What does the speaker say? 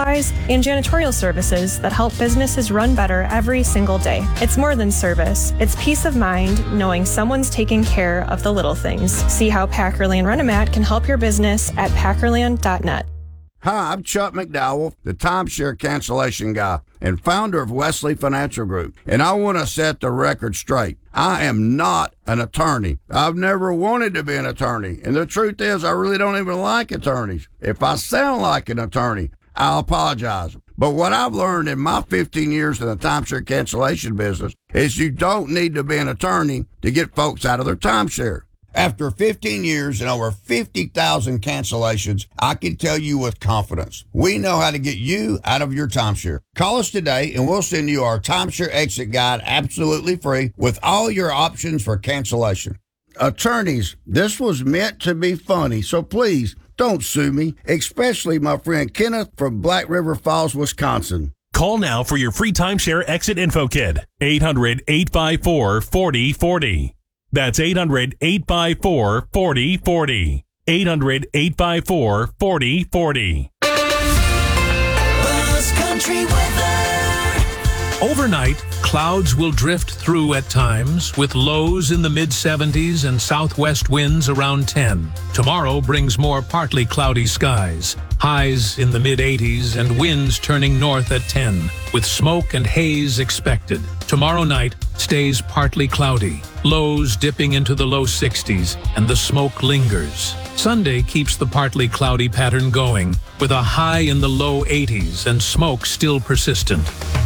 supplies, and janitorial services that help businesses run better every single day. It's more than service. It's peace of mind knowing someone's taking care of the little things. See how Packerland Renomat can help your business at packerland.net. Hi, I'm Chuck McDowell, the timeshare cancellation guy and founder of Wesley Financial Group, and I want to set the record straight. I am not an attorney. I've never wanted to be an attorney, and the truth is I really don't even like attorneys. If I sound like an attorney, I'll apologize. But what I've learned in my 15 years in the timeshare cancellation business is you don't need to be an attorney to get folks out of their timeshare. After 15 years and over 50,000 cancellations, I can tell you with confidence, we know how to get you out of your timeshare. Call us today and we'll send you our timeshare exit guide absolutely free with all your options for cancellation. Attorneys, this was meant to be funny, so please don't sue me, especially my friend Kenneth from Black River Falls, Wisconsin. Call now for your free timeshare exit info kit. 800-854-4040. That's 800-854-4040. 800-854-4040. Buzz Country weather. Overnight, clouds will drift through at times with lows in the mid-70s and southwest winds around 10. Tomorrow brings more partly cloudy skies, highs in the mid-80s and winds turning north at 10, with smoke and haze expected. Tomorrow night stays partly cloudy, lows dipping into the low 60s, and the smoke lingers. Sunday keeps the partly cloudy pattern going, with a high in the low 80s and smoke still persistent.